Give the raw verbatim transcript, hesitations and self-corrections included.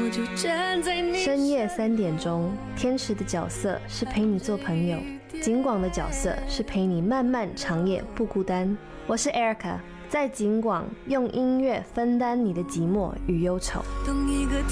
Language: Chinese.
就站在你深夜三点钟，天池的角色是陪你做朋友，景广的角色是陪你漫漫长夜不孤单。我是 Erica， 在景广用音乐分担你的寂寞与忧愁。 懂一个